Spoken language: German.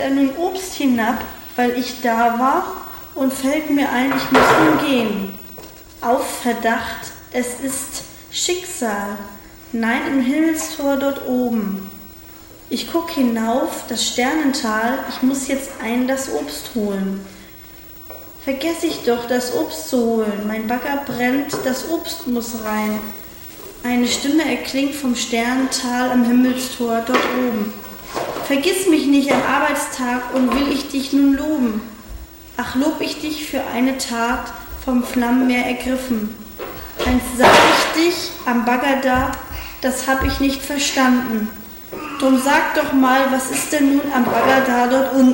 da nun Obst hinab, weil ich da war, und fällt mir ein, ich muss nun gehen. Auf Verdacht, es ist Schicksal, nein, im Himmelstor dort oben. Ich guck hinauf, das Sternental, ich muss jetzt das Obst holen. Vergess ich doch, das Obst zu holen, mein Bagger brennt, das Obst muss rein. Eine Stimme erklingt vom Sternental am Himmelstor dort oben. Vergiss mich nicht am Arbeitstag und will ich dich nun loben. Ach, lob ich dich für eine Tat vom Flammenmeer ergriffen. Einst sah ich dich am Bagger da, das hab ich nicht verstanden. Drum sag doch mal, was ist denn nun am Bagger da dort unten?